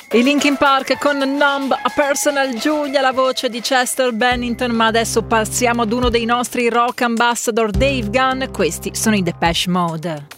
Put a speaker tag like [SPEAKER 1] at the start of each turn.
[SPEAKER 1] I Linkin Park con Numb, a Personal Julia, la voce di Chester Bennington. Ma adesso passiamo ad uno dei nostri rock ambassador, Dave Gunn. Questi sono i Depeche Mode.